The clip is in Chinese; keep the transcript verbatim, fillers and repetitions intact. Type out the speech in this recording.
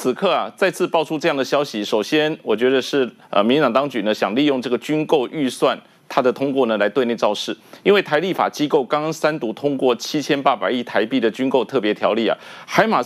此刻啊，再次爆出这样的消息，首先我觉得是呃，民进党当局呢想利用这个军购预算它的通过呢来对内造势，因为台立法机构刚刚三读通过七千八百亿台币的军购特别条例啊，海马